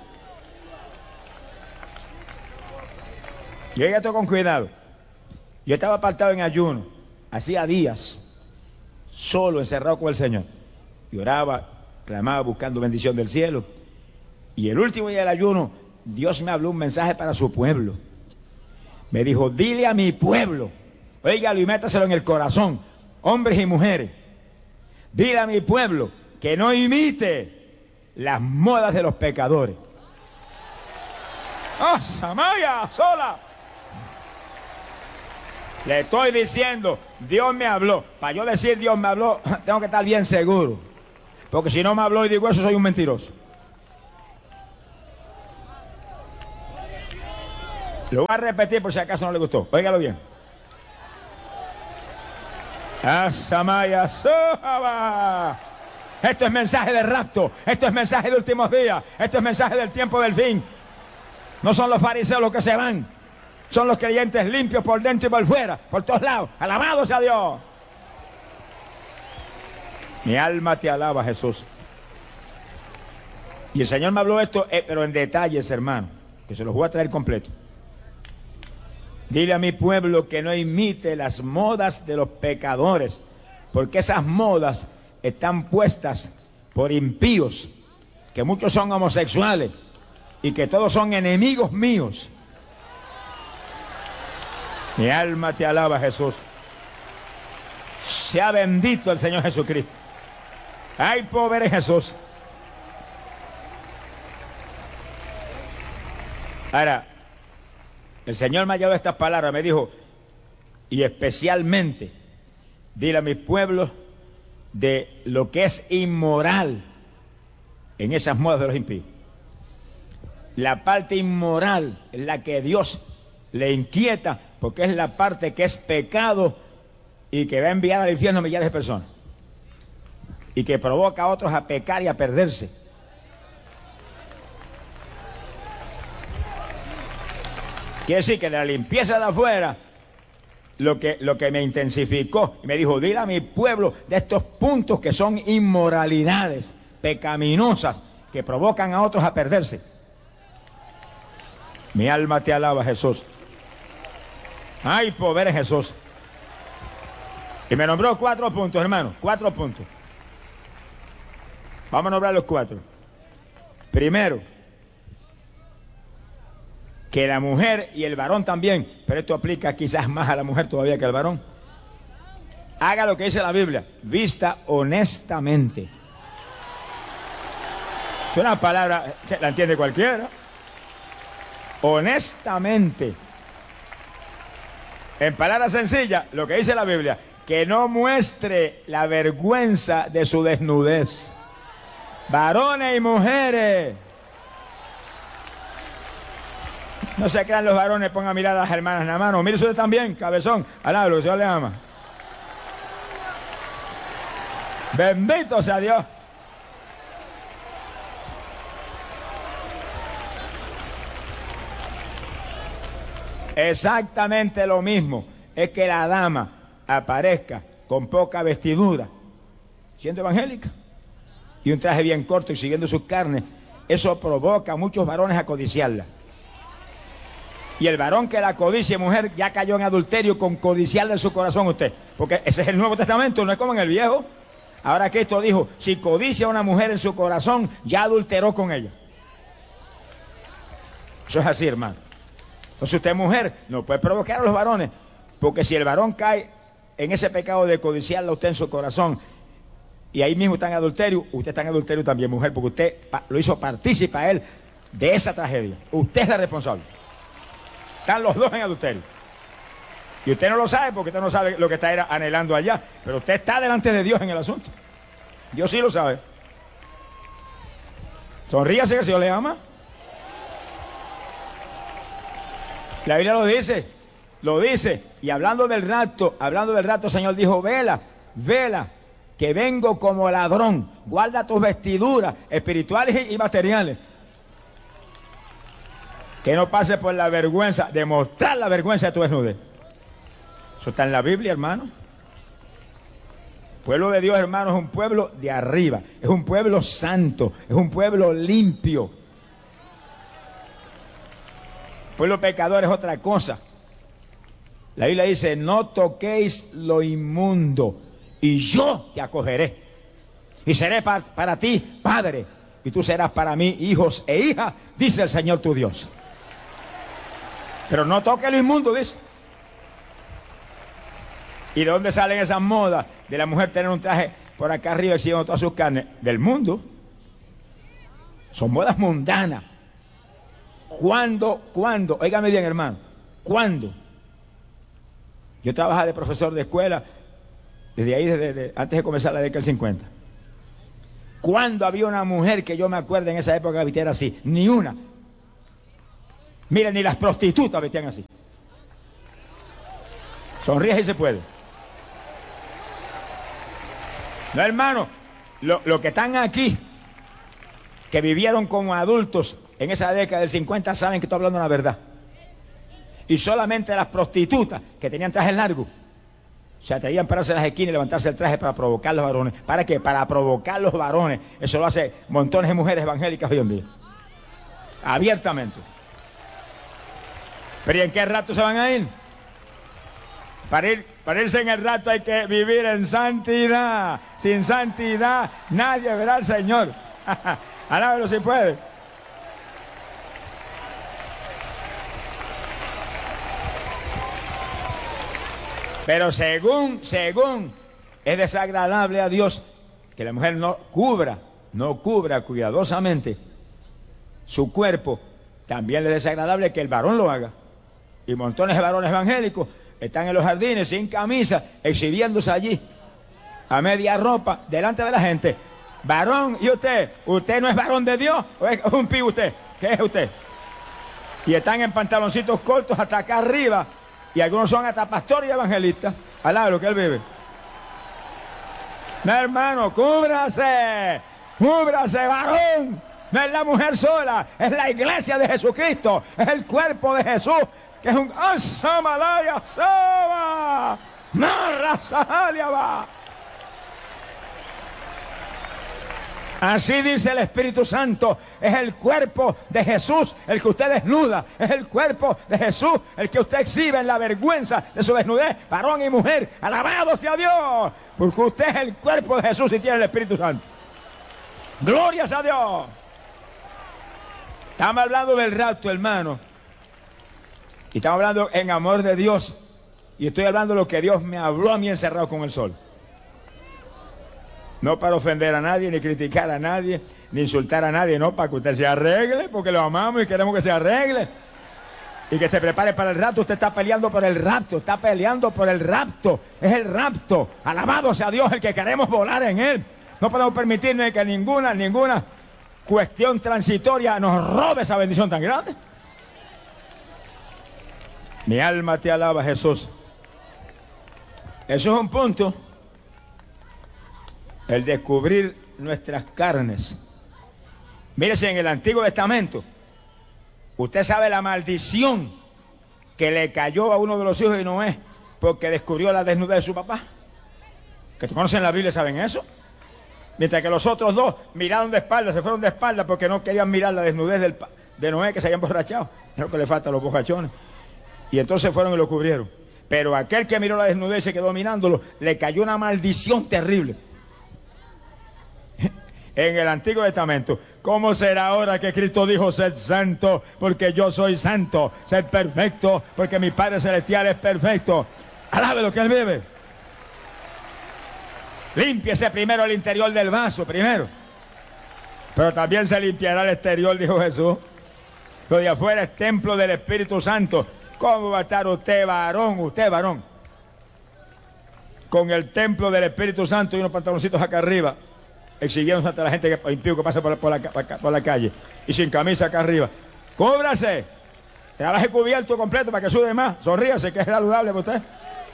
Y oiga esto con cuidado. Yo estaba apartado en ayuno. Hacía días, solo, encerrado con el Señor. Y oraba, clamaba, buscando bendición del cielo. Y el último día del ayuno, Dios me habló un mensaje para su pueblo. Me dijo, dile a mi pueblo, óigalo y métaselo en el corazón, hombres y mujeres. Dile a mi pueblo que no imite las modas de los pecadores. ¡Ah, Samaya, sola! Le estoy diciendo, Dios me habló. Para yo decir Dios me habló, tengo que estar bien seguro. Porque si no me habló y digo eso, soy un mentiroso. Lo voy a repetir por si acaso no le gustó. Óigalo bien. Asamaya Sohaba. Esto es mensaje de rapto. Esto es mensaje de últimos días. Esto es mensaje del tiempo del fin. No son los fariseos los que se van. Son los creyentes limpios por dentro y por fuera. Por todos lados. Alabado sea Dios. Mi alma te alaba, Jesús. Y el Señor me habló esto, pero en detalles, hermano, que se los voy a traer completo. Dile a mi pueblo que no imite las modas de los pecadores, porque esas modas están puestas por impíos, que muchos son homosexuales y que todos son enemigos míos. Mi alma te alaba, Jesús. Sea bendito el Señor Jesucristo. Ay, pobre Jesús. Ahora, el Señor me ha llevado estas palabras, me dijo, y especialmente, dile a mi pueblo de lo que es inmoral en esas modas de los impíos. La parte inmoral es la que Dios le inquieta, porque es la parte que es pecado y que va a enviar al infierno a millares de personas. Y que provoca a otros a pecar y a perderse. Quiere decir que de la limpieza de afuera, lo que me intensificó, y me dijo, dile a mi pueblo de estos puntos que son inmoralidades pecaminosas, que provocan a otros a perderse. Mi alma te alaba, Jesús. Ay, poder Jesús. Y me nombró 4 puntos, hermano, 4 puntos. Vamos a nombrar los 4. Primero, que la mujer y el varón también, pero esto aplica quizás más a la mujer todavía que al varón, haga lo que dice la Biblia, vista honestamente. Es una palabra que la entiende cualquiera. Honestamente. En palabras sencillas, lo que dice la Biblia, que no muestre la vergüenza de su desnudez. Varones y mujeres. No se crean los varones, pongan a mirar a las hermanas en la mano. Mire usted también, cabezón. Alá, lo que Dios le ama. Bendito sea Dios. Exactamente lo mismo es que la dama aparezca con poca vestidura, siendo evangélica, y un traje bien corto y siguiendo sus carnes. Eso provoca a muchos varones a codiciarla. Y el varón que la codicia, mujer, ya cayó en adulterio con codiciarle en su corazón usted. Porque ese es el Nuevo Testamento, no es como en el Viejo. Ahora Cristo dijo, si codicia a una mujer en su corazón, ya adulteró con ella. Eso es así, hermano. Entonces usted, mujer, no puede provocar a los varones. Porque si el varón cae en ese pecado de codiciarla a usted en su corazón, y ahí mismo está en adulterio, usted está en adulterio también, mujer, porque usted lo hizo partícipe a él de esa tragedia. Usted es la responsable. Están los dos en adulterio. Y usted no lo sabe porque usted no sabe lo que está anhelando allá. Pero usted está delante de Dios en el asunto. Dios sí lo sabe. Sonríase que el Señor le ama. La Biblia lo dice. Lo dice. Y hablando del rapto, el Señor dijo, vela, vela, que vengo como ladrón. Guarda tus vestiduras espirituales y materiales. Que no pase por la vergüenza, demostrar la vergüenza de tu desnudez. Eso está en la Biblia, hermano. El pueblo de Dios, hermano, es un pueblo de arriba. Es un pueblo santo. Es un pueblo limpio. El pueblo pecador es otra cosa. La Biblia dice, no toquéis lo inmundo y yo te acogeré. Y seré para ti padre y tú serás para mí hijos e hijas, dice el Señor tu Dios. Pero no toque lo inmundo, dice. ¿Y de dónde salen esas modas de la mujer tener un traje por acá arriba exhibiendo todas sus carnes? Del mundo. Son modas mundanas. ¿Cuándo? Óigame bien, hermano. ¿Cuándo? Yo trabajaba de profesor de escuela desde ahí, desde antes de comenzar la década del 50. ¿Cuándo había una mujer que yo me acuerdo en esa época que vistiera así? Ni una. Miren, ni las prostitutas vestían así. Sonríe si se puede. No, hermano, lo que están aquí, que vivieron como adultos en esa década del 50, saben que estoy hablando la verdad. Y solamente las prostitutas que tenían trajes largos se atrevían a pararse en las esquinas y levantarse el traje para provocar a los varones. ¿Para qué? Para provocar a los varones. Eso lo hace montones de mujeres evangélicas hoy en día. Abiertamente. ¿Pero y en qué rato se van a ir? Para irse en el rato hay que vivir en santidad. Sin santidad nadie verá al Señor. Alábelo si puede. Pero según es desagradable a Dios que la mujer no cubra cuidadosamente su cuerpo, también le es desagradable que el varón lo haga. Y montones de varones evangélicos están en los jardines sin camisa, exhibiéndose allí a media ropa delante de la gente. Varón, ¿y usted no es varón de Dios o es un pibe usted? ¿Qué es usted? Y están en pantaloncitos cortos hasta acá arriba. Y algunos son hasta pastores y evangelistas. Alá lo que él vive. No, hermano, cúbrase, varón. No es la mujer sola, es la iglesia de Jesucristo, es el cuerpo de Jesús, que es un Asamalaya Saba, Marrasalia. Así dice el Espíritu Santo, es el cuerpo de Jesús el que usted desnuda, es el cuerpo de Jesús el que usted exhibe en la vergüenza de su desnudez, varón y mujer, alabado sea Dios, porque usted es el cuerpo de Jesús y tiene el Espíritu Santo. Glorias a Dios. Estamos hablando del rapto, hermano, y estamos hablando en amor de Dios, y estoy hablando de lo que Dios me habló a mí encerrado con el sol. No para ofender a nadie, ni criticar a nadie, ni insultar a nadie, no, para que usted se arregle, porque lo amamos y queremos que se arregle. Y que se prepare para el rapto. Usted está peleando por el rapto, está peleando por el rapto. Es el rapto. Alabado sea Dios, el que queremos volar en él. No podemos permitirnos que ninguna cuestión transitoria nos robe esa bendición tan grande. Mi alma te alaba, Jesús. Eso es un punto. El descubrir nuestras carnes. Mírese, en el Antiguo Testamento, usted sabe la maldición que le cayó a uno de los hijos de Noé porque descubrió la desnudez de su papá. Que conocen la Biblia, ¿saben eso? Mientras que los otros dos miraron de espalda, se fueron de espalda porque no querían mirar la desnudez de Noé, que se habían borrachado. Es lo que le falta a los borrachones. Y entonces fueron y lo cubrieron. Pero aquel que miró la desnudez y se quedó mirándolo, le cayó una maldición terrible. En el Antiguo Testamento, ¿cómo será ahora que Cristo dijo, sed santo, porque yo soy santo, sed perfecto, porque mi Padre Celestial es perfecto? Alabe lo que Él vive. Límpiese primero el interior del vaso, primero. Pero también se limpiará el exterior, dijo Jesús. Lo de afuera es templo del Espíritu Santo. ¿Cómo va a estar usted varón, con el templo del Espíritu Santo y unos pantaloncitos acá arriba, exhibiéndose ante la gente impío que pasa por la calle y sin camisa acá arriba? ¡Cúbrase! Trabaje cubierto completo para que sude más. Sonríase, que es saludable para usted.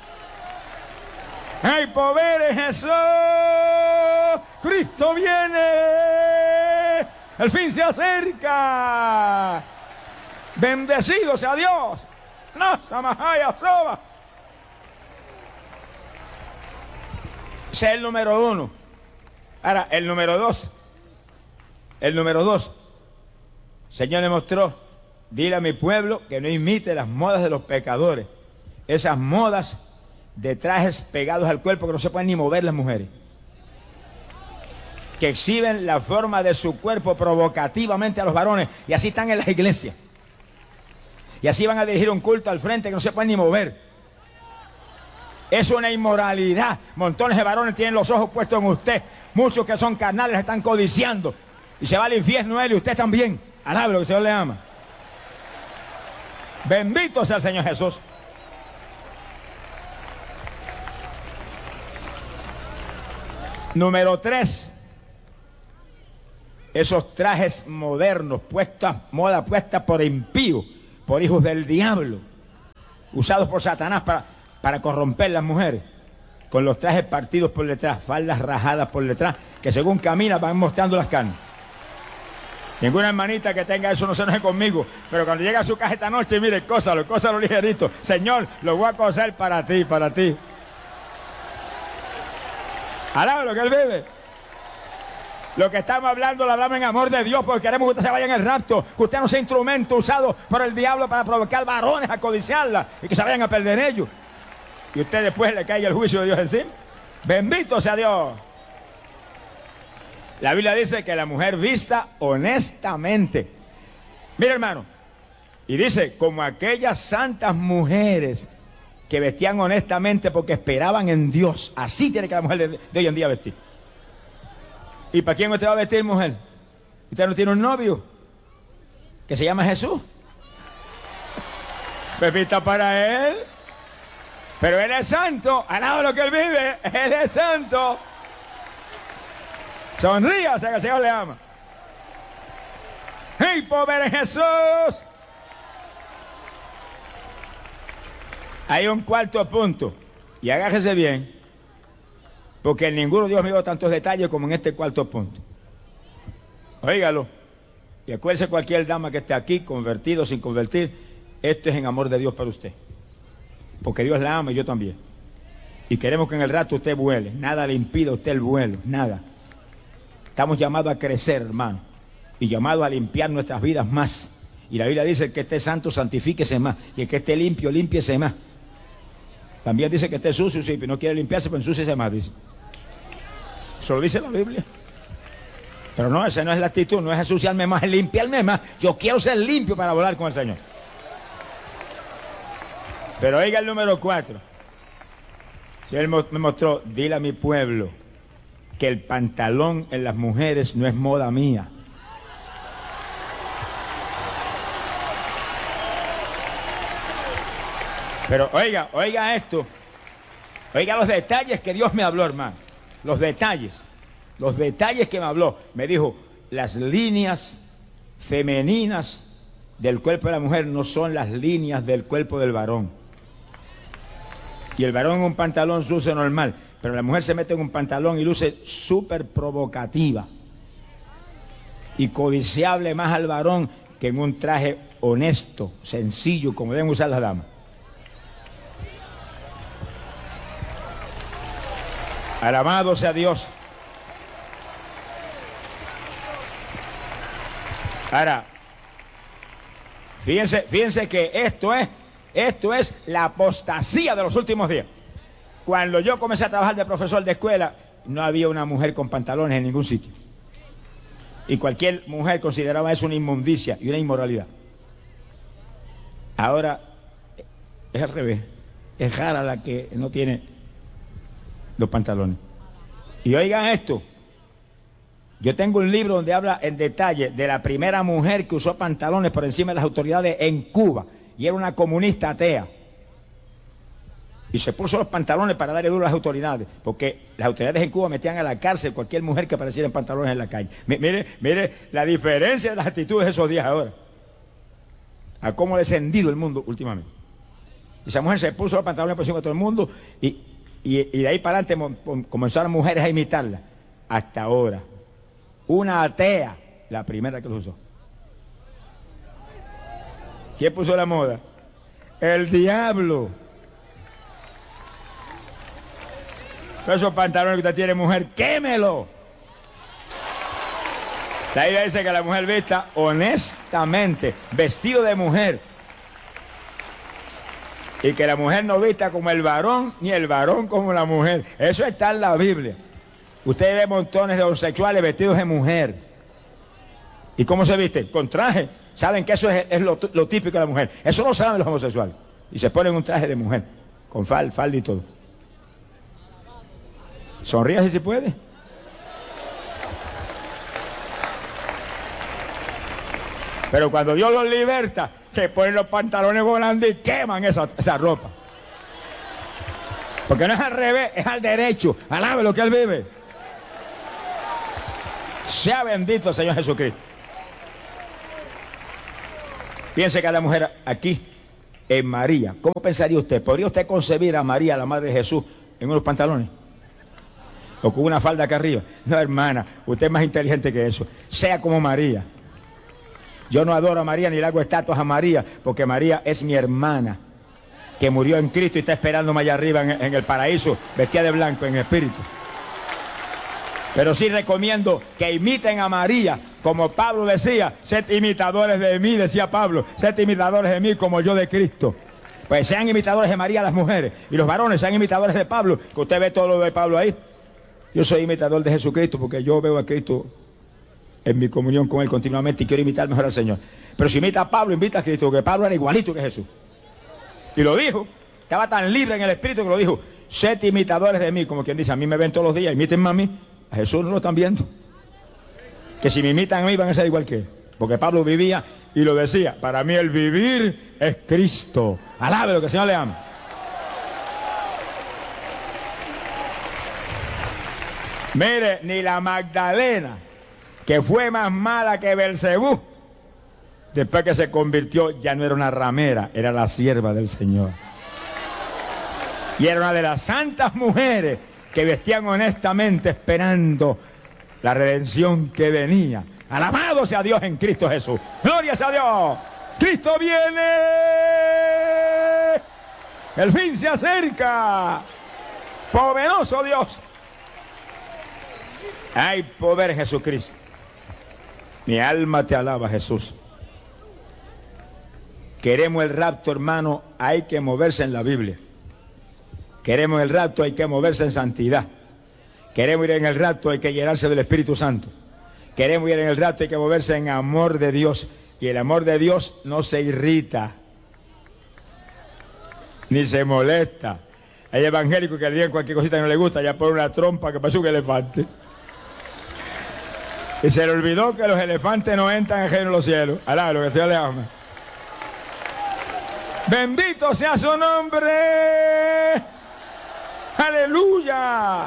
¡Ay, pobre Jesús! ¡Cristo viene! ¡El fin se acerca! ¡Bendecido sea Dios! ¡No, Samahaya Soba! Ese es el número uno. Ahora, el número dos. Señor le mostró, dile a mi pueblo que no imite las modas de los pecadores. Esas modas de trajes pegados al cuerpo que no se pueden ni mover las mujeres. Que exhiben la forma de su cuerpo provocativamente a los varones. Y así están en las iglesias. Y así van a dirigir un culto al frente que no se pueden ni mover. Es una inmoralidad. Montones de varones tienen los ojos puestos en usted. Muchos que son carnales están codiciando. Y se va al infierno él y usted también. Alabe lo que el Señor le ama. Bendito sea el Señor Jesús. Número 3. Esos trajes modernos, moda puesta por impíos, por hijos del diablo, usados por Satanás para corromper las mujeres, con los trajes partidos por detrás, faldas rajadas por detrás, que según camina van mostrando las carnes. Ninguna hermanita que tenga eso no se enoje conmigo, pero cuando llega a su casa esta noche, mire, cósalo ligerito. Señor, lo voy a coser para ti, para ti. Alaba lo que Él vive. Lo que estamos hablando, lo hablamos en amor de Dios, porque queremos que usted se vaya en el rapto, que usted no sea instrumento usado por el diablo para provocar varones a codiciarla y que se vayan a perder ellos. Y usted después le caiga el juicio de Dios encima. Bendito sea Dios. La Biblia dice que la mujer vista honestamente. Mira, hermano, y dice, como aquellas santas mujeres que vestían honestamente porque esperaban en Dios. Así tiene que la mujer de hoy en día vestir. ¿Y para quién usted va a vestir, mujer? ¿Usted no tiene un novio que se llama Jesús? Pepita para Él. Pero Él es santo. Alaba lo que Él vive. Él es santo. Sonríase que el Señor le ama. ¡Hey, pobre Jesús! Hay un cuarto punto. Y agárrese bien. Porque en ninguno Dios me dio tantos detalles como en este cuarto punto. Óigalo. Y acuérdese cualquier dama que esté aquí, convertido o sin convertir, esto es en amor de Dios para usted. Porque Dios la ama y yo también. Y queremos que en el rato usted vuele. Nada le impida a usted el vuelo. Nada. Estamos llamados a crecer, hermano. Y llamados a limpiar nuestras vidas más. Y la Biblia dice que esté santo, santifíquese más. Y el que esté limpio, límpiese más. También dice que esté sucio, sí, pero no quiere limpiarse, pero ensúciese más, dice. Eso lo dice la Biblia. Pero no, esa no es la actitud, no es ensuciarme más, es limpiarme más. Yo quiero ser limpio para volar con el Señor. Pero oiga el número 4. Si Él me mostró, dile a mi pueblo que el pantalón en las mujeres no es moda mía. Pero oiga esto. Oiga los detalles que Dios me habló, hermano. Los detalles que me habló. Me dijo, las líneas femeninas del cuerpo de la mujer no son las líneas del cuerpo del varón. Y el varón en un pantalón luce normal, pero la mujer se mete en un pantalón y luce súper provocativa. Y codiciable más al varón que en un traje honesto, sencillo, como deben usar las damas. Alabado sea Dios. Ahora, fíjense que esto es la apostasía de los últimos días. Cuando yo comencé a trabajar de profesor de escuela, no había una mujer con pantalones en ningún sitio. Y cualquier mujer consideraba eso una inmundicia y una inmoralidad. Ahora es al revés. Es rara la que no tiene los pantalones. Y oigan esto. Yo tengo un libro donde habla en detalle de la primera mujer que usó pantalones por encima de las autoridades en Cuba. Y era una comunista atea. Y se puso los pantalones para darle duro a las autoridades. Porque las autoridades en Cuba metían a la cárcel cualquier mujer que apareciera en pantalones en la calle. Mire la diferencia de las actitudes de esos días ahora. A cómo ha descendido el mundo últimamente. Esa mujer se puso los pantalones por encima de todo el mundo y de ahí para adelante comenzaron mujeres a imitarla. Hasta ahora. Una atea, la primera que lo usó. ¿Quién puso la moda? El diablo. Esos pantalones que usted tiene, mujer, quémelo. La Biblia dice que la mujer vista honestamente, vestido de mujer. Y que la mujer no vista como el varón, ni el varón como la mujer. Eso está en la Biblia. Usted ve montones de homosexuales vestidos de mujer. ¿Y cómo se visten? Con traje. Saben que eso es lo típico de la mujer. Eso lo saben los homosexuales. Y se ponen un traje de mujer. Con falda y todo. Sonríe si se puede. Pero cuando Dios los liberta, se ponen los pantalones volando y queman esa ropa. Porque no es al revés, es al derecho. Alabe lo que Él vive. Sea bendito el Señor Jesucristo. Piense cada mujer aquí en María. ¿Cómo pensaría usted? ¿Podría usted concebir a María, la madre de Jesús, en unos pantalones? ¿O con una falda acá arriba? No, hermana, usted es más inteligente que eso. Sea como María. Yo no adoro a María ni le hago estatuas a María, porque María es mi hermana, que murió en Cristo y está esperándome allá arriba en el paraíso, vestida de blanco en espíritu. Pero sí recomiendo que imiten a María, como Pablo decía, sed imitadores de mí, decía Pablo, sed imitadores de mí como yo de Cristo. Pues sean imitadores de María las mujeres, y los varones sean imitadores de Pablo, que usted ve todo lo de Pablo ahí. Yo soy imitador de Jesucristo porque yo veo a Cristo en mi comunión con Él continuamente y quiero imitar mejor al Señor. Pero si imita a Pablo, invita a Cristo, porque Pablo era igualito que Jesús. Y lo dijo, estaba tan libre en el Espíritu que lo dijo, sed imitadores de mí, como quien dice, a mí me ven todos los días, imítenme a mí. A Jesús no lo están viendo. Que si me imitan a mí van a ser igual que Él. Porque Pablo vivía y lo decía, para mí el vivir es Cristo. Alabe lo que el Señor le ama. Mire, ni la Magdalena, que fue más mala que Belcebú, después que se convirtió, ya no era una ramera, era la sierva del Señor. Y era una de las santas mujeres que vestían honestamente esperando la redención que venía. Alabado sea Dios en Cristo Jesús. Gloria sea a Dios. Cristo viene. El fin se acerca. Poderoso Dios. Hay poder en Jesucristo. Mi alma te alaba, Jesús. Queremos el rapto, hermano, hay que moverse en la Biblia. Queremos el rapto, hay que moverse en santidad. Queremos ir en el rapto, hay que llenarse del Espíritu Santo. Queremos ir en el rapto, hay que moverse en amor de Dios. Y el amor de Dios no se irrita, ni se molesta. Hay evangélicos que le digan cualquier cosita que no le gusta, ya pone una trompa que parece un elefante. Y se le olvidó que los elefantes no entran ajenos a los cielos. Alá, lo que el Señor le ama. Bendito sea su nombre. ¡Aleluya!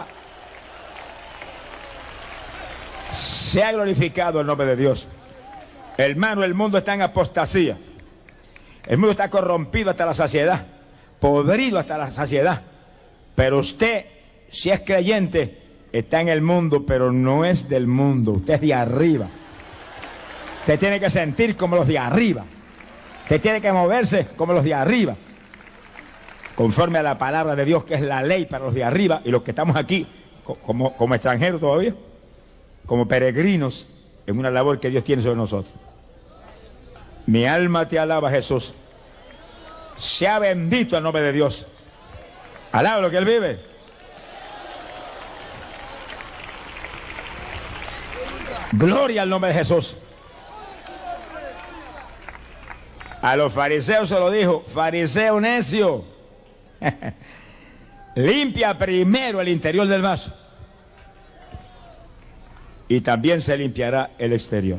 Se ha glorificado el nombre de Dios. Hermano, el mundo está en apostasía. El mundo está corrompido hasta la saciedad, podrido hasta la saciedad. Pero usted, si es creyente, está en el mundo, pero no es del mundo. Usted es de arriba. Usted tiene que sentir como los de arriba. Usted tiene que moverse como los de arriba, conforme a la palabra de Dios, que es la ley para los de arriba, y los que estamos aquí como extranjeros todavía, como peregrinos en una labor que Dios tiene sobre nosotros. Mi alma te alaba, Jesús. Sea bendito el nombre de Dios. Alaba lo que Él vive. Gloria al nombre de Jesús. A los fariseos se lo dijo, fariseo necio, limpia primero el interior del vaso y también se limpiará el exterior.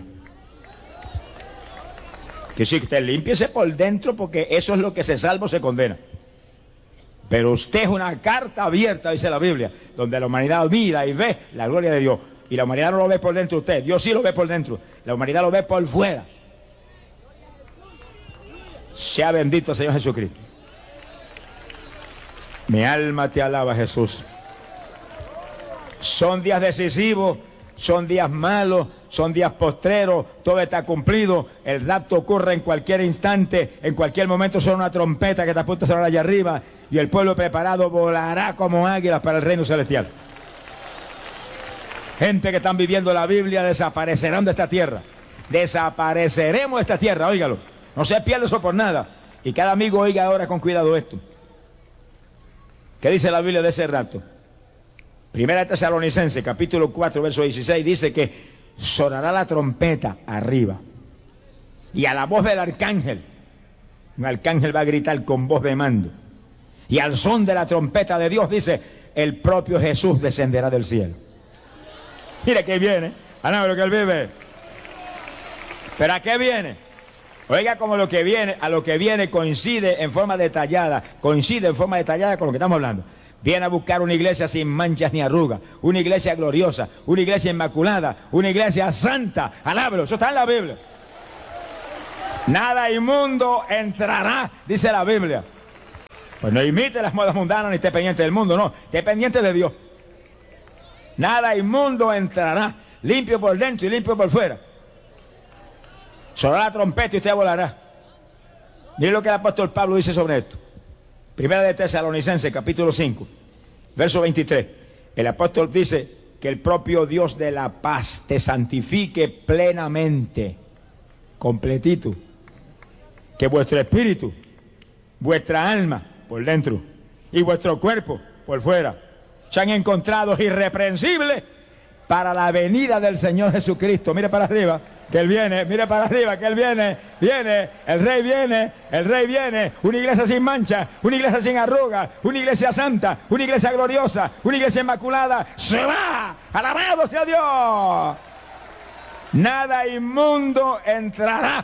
Que si usted límpiese por dentro, porque eso es lo que se salva o se condena. Pero usted es una carta abierta, dice la Biblia, donde la humanidad mira y ve la gloria de Dios. Y la humanidad no lo ve por dentro de usted, Dios sí lo ve por dentro, la humanidad lo ve por fuera. Sea bendito el Señor Jesucristo. Mi alma te alaba, Jesús. Son días decisivos, son días malos, son días postreros, todo está cumplido. El rapto ocurre en cualquier instante, en cualquier momento suena una trompeta que está a punto de sonar allá arriba y el pueblo preparado volará como águilas para el reino celestial. Gente que están viviendo la Biblia desaparecerán de esta tierra. Desapareceremos de esta tierra, óigalo. No se pierde eso por nada. Y cada amigo oiga ahora con cuidado esto. ¿Qué dice la Biblia de ese rapto? Primera de Tesalonicenses, capítulo 4, verso 16, dice que sonará la trompeta arriba. Y a la voz del arcángel, un arcángel va a gritar con voz de mando. Y al son de la trompeta de Dios, dice, el propio Jesús descenderá del cielo. Mire que viene, a lo que Él vive. ¿Pero a qué viene? Oiga, como lo que viene, a lo que viene coincide en forma detallada con lo que estamos hablando. Viene a buscar una iglesia sin manchas ni arrugas, una iglesia gloriosa, una iglesia inmaculada, una iglesia santa. Alábalo, eso está en la Biblia. Nada inmundo entrará, dice la Biblia. Pues no imite las modas mundanas ni esté pendiente del mundo, no, esté pendiente de Dios. Nada inmundo entrará, limpio por dentro y limpio por fuera. Sonará la trompeta y usted volará. Mire lo que el apóstol Pablo dice sobre esto. Primera de Tesalonicenses, capítulo 5, verso 23. El apóstol dice que el propio Dios de la paz te santifique plenamente, completito. Que vuestro espíritu, vuestra alma por dentro y vuestro cuerpo por fuera sean encontrados irreprensibles para la venida del Señor Jesucristo. Mire para arriba, que Él viene. Mire para arriba, que Él viene. Viene, el Rey viene, el Rey viene. Una iglesia sin mancha, una iglesia sin arruga, una iglesia santa, una iglesia gloriosa, una iglesia inmaculada. ¡Se va! ¡Alabado sea Dios! Nada inmundo entrará.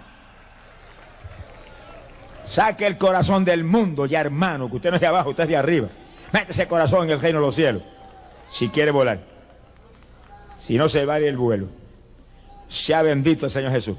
Saque el corazón del mundo ya, hermano, que usted no es de abajo, usted es de arriba. Mete ese corazón en el reino de los cielos, si quiere volar. Si no, se va a ir el vuelo. Sea bendito el Señor Jesús.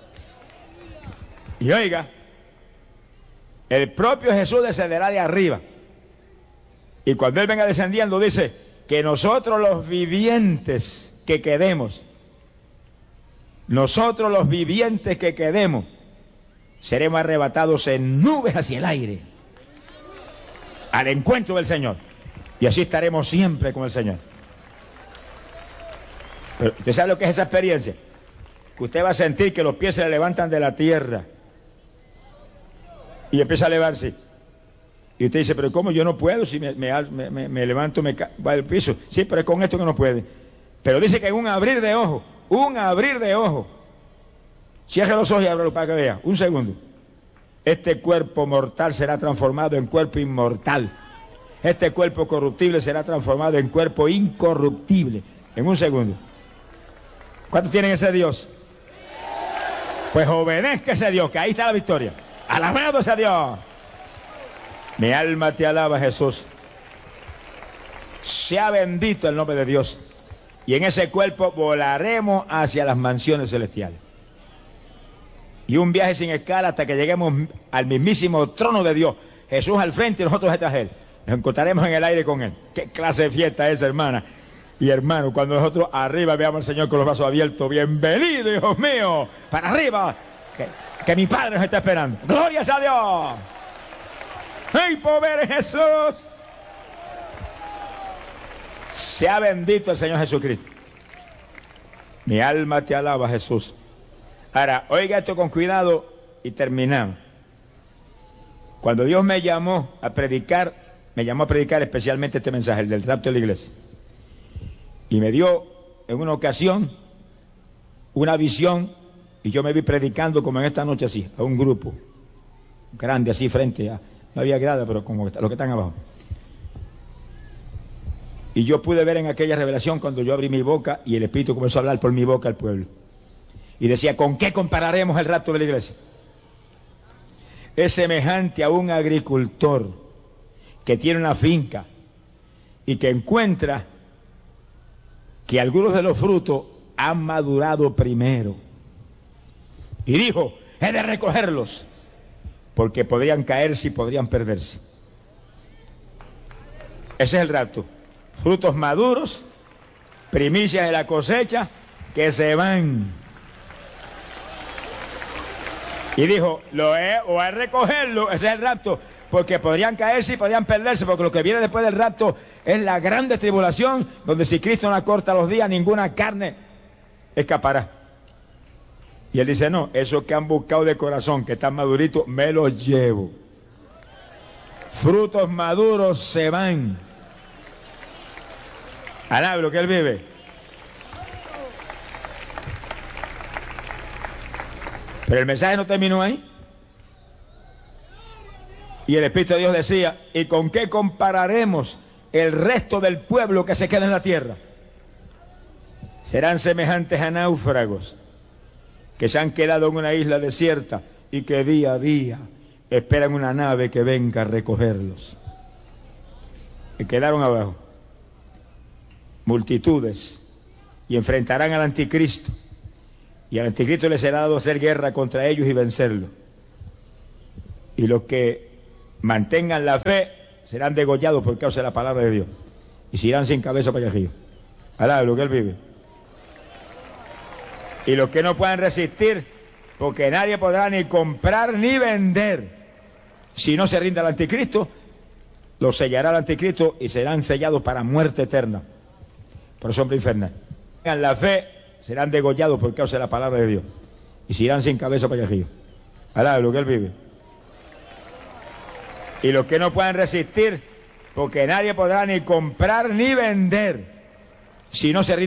Y oiga, el propio Jesús descenderá de arriba. Y cuando Él venga descendiendo, dice que nosotros los vivientes que quedemos, nosotros los vivientes que quedemos, seremos arrebatados en nubes hacia el aire, al encuentro del Señor. Y así estaremos siempre con el Señor. Pero ¿usted sabe lo que es esa experiencia? Que usted va a sentir que los pies se le levantan de la tierra y empieza a elevarse. Y usted dice, pero ¿cómo yo no puedo? Si me levanto, va al piso. Sí, pero es con esto que no puede. Pero dice que en un abrir de ojos, cierre los ojos y ábrelo para que vea. Un segundo. Este cuerpo mortal será transformado en cuerpo inmortal. Este cuerpo corruptible será transformado en cuerpo incorruptible. En un segundo. ¿Cuántos tienen ese Dios? Pues obedezca ese Dios, que ahí está la victoria. Alabado sea Dios. Mi alma te alaba, Jesús. Sea bendito el nombre de Dios. Y en ese cuerpo volaremos hacia las mansiones celestiales. Y un viaje sin escala hasta que lleguemos al mismísimo trono de Dios. Jesús al frente y nosotros detrás de Él. Nos encontraremos en el aire con Él. ¿Qué clase de fiesta es, hermana? Y hermano, cuando nosotros arriba veamos al Señor con los brazos abiertos, bienvenido, hijos míos, para arriba, que mi Padre nos está esperando. ¡Gloria a Dios! ¡Ay, pobre Jesús! Sea bendito el Señor Jesucristo. Mi alma te alaba, Jesús. Ahora, oiga esto con cuidado y terminamos. Cuando Dios me llamó a predicar especialmente este mensaje, el del rapto de la iglesia. Y me dio en una ocasión una visión y yo me vi predicando como en esta noche así, a un grupo grande así frente a, no había grada, pero como los que están abajo. Y yo pude ver en aquella revelación cuando yo abrí mi boca y el Espíritu comenzó a hablar por mi boca al pueblo. Y decía, ¿con qué compararemos el rapto de la iglesia? Es semejante a un agricultor que tiene una finca y que encuentra que algunos de los frutos han madurado primero. Y dijo, he de recogerlos, porque podrían caerse y podrían perderse. Ese es el rapto. Frutos maduros, primicias de la cosecha, que se van. Y dijo, o a recogerlo, ese es el rapto, porque podrían caerse y podrían perderse, porque lo que viene después del rapto es la grande tribulación, donde si Cristo no acorta los días, ninguna carne escapará. Y él dice, no, esos que han buscado de corazón, que están maduritos, me los llevo. Frutos maduros se van. Alabe lo que él vive. Pero el mensaje no terminó ahí. Y el Espíritu de Dios decía, ¿y con qué compararemos el resto del pueblo que se queda en la tierra? Serán semejantes a náufragos que se han quedado en una isla desierta y que día a día esperan una nave que venga a recogerlos. Y quedaron abajo multitudes y enfrentarán al anticristo Y al anticristo le será dado hacer guerra contra ellos y vencerlos. Y los que mantengan la fe serán degollados por causa de la palabra de Dios. Y se irán sin cabeza para allá arriba. Alá, lo que él vive. Y los que no puedan resistir, porque nadie podrá ni comprar ni vender. Si no se rinde al anticristo, los sellará el anticristo y serán sellados para muerte eterna. Por sombra infernal. Tengan la fe, serán degollados por causa de la palabra de Dios. Y se irán sin cabeza para allá arriba. Alá, lo que él vive. Y los que no puedan resistir, porque nadie podrá ni comprar ni vender. Si no se rinde